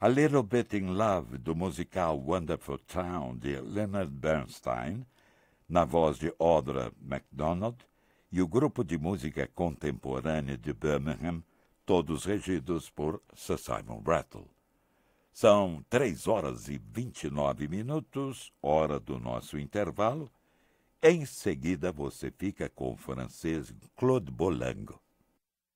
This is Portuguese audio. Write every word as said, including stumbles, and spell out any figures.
A Little Bit in Love, do musical Wonderful Town, de Leonard Bernstein, na voz de Audra MacDonald, e o grupo de música contemporânea de Birmingham, todos regidos por Sir Simon Rattle. São três horas e vinte e nove minutos, hora do nosso intervalo. Em seguida, você fica com o francês Claude Bolango.